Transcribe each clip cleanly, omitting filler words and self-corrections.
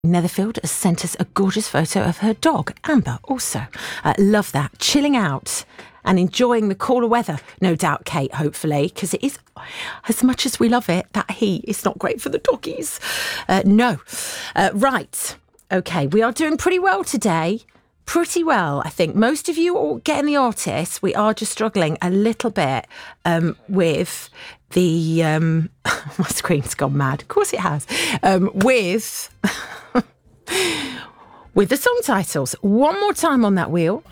Netherfield has sent us a gorgeous photo of her dog, Amber, also. Love that. Chilling out and enjoying the cooler weather. No doubt, Kate, hopefully, because it is, as much as we love it, that heat is not great for the doggies. Right. Okay, we are doing pretty well today. Pretty well, I think. Most of you are getting the artists. We are just struggling a little bit with the... my screen's gone mad. Of course it has. With the song titles. One more time on that wheel.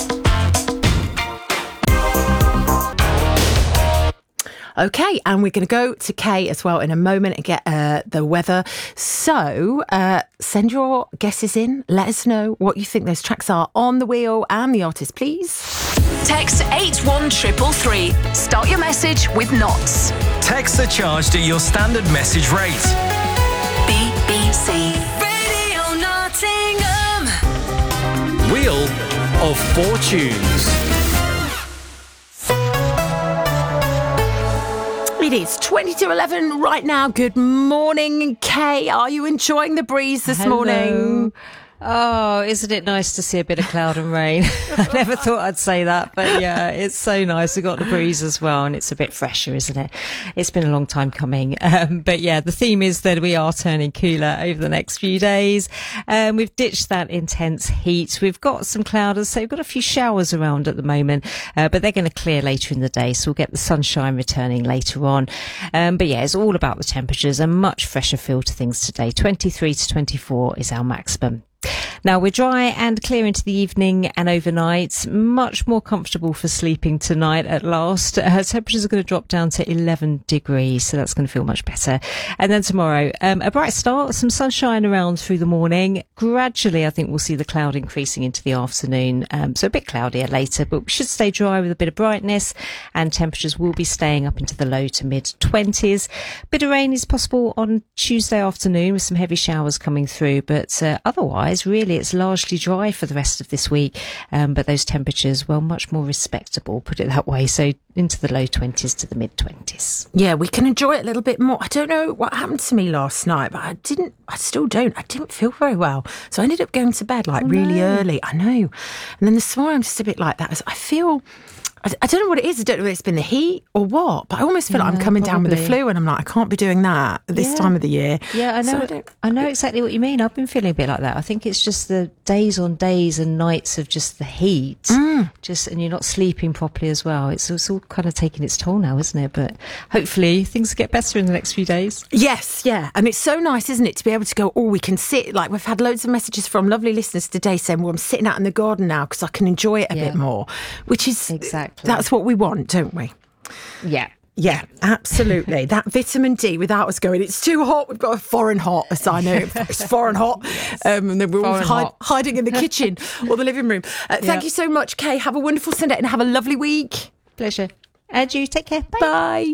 Okay, and we're going to go to Kay as well in a moment and get the weather. So send your guesses in. Let us know what you think those tracks are on the wheel and the artist, please. Text 81333. Start your message with knots. Texts are charged at your standard message rate. BBC. Radio Nottingham. Wheel of Fortunes. It is 20 to 11 right now. Good morning, Kay. Are you enjoying the breeze this morning? Oh, isn't it nice to see a bit of cloud and rain? I never thought I'd say that, but yeah, it's so nice. We've got the breeze as well, and it's a bit fresher, isn't it? It's been a long time coming. But yeah, the theme is that we are turning cooler over the next few days. We've ditched that intense heat. We've got some clouders, so we've got a few showers around at the moment, but they're going to clear later in the day, so we'll get the sunshine returning later on. But yeah, it's all about the temperatures. A much fresher feel to things today. 23 to 24 is our maximum. Now, we're dry and clear into the evening and overnight. Much more comfortable for sleeping tonight at last. Temperatures are going to drop down to 11 degrees, so that's going to feel much better. And then tomorrow, a bright start, some sunshine around through the morning. Gradually, I think we'll see the cloud increasing into the afternoon. So a bit cloudier later, but we should stay dry with a bit of brightness, and temperatures will be staying up into the low to mid 20s. Bit of rain is possible on Tuesday afternoon with some heavy showers coming through, but otherwise, really, it's largely dry for the rest of this week, but those temperatures, well, much more respectable, put it that way, so into the low 20s to the mid 20s. Yeah, we can enjoy it a little bit more. I don't know what happened to me last night, but I didn't feel very well, so I ended up going to bed really early. I know. And then this morning I'm just a bit like that. I don't know what it is. I don't know if it's been the heat or what, but I almost feel like I'm coming down with the flu, and I'm like, I can't be doing that at this time of the year. Yeah, I know. So I know exactly what you mean. I've been feeling a bit like that. I think it's just the days on days and nights of just the heat, and you're not sleeping properly as well. It's all kind of taking its toll now, isn't it? But hopefully things get better in the next few days. Yes, yeah. And it's so nice, isn't it, to be able to go, we can sit, like we've had loads of messages from lovely listeners today saying, I'm sitting out in the garden now because I can enjoy it a bit more, which is exactly. That's what we want, don't we? Yeah. Yeah, absolutely. That vitamin D without us going, it's too hot. We've got a foreign hot, as I know. It's foreign hot. Yes. And then we're all hiding in the kitchen or the living room. Thank you so much, Kay. Have a wonderful Sunday and have a lovely week. Pleasure. And you take care. Bye. Bye.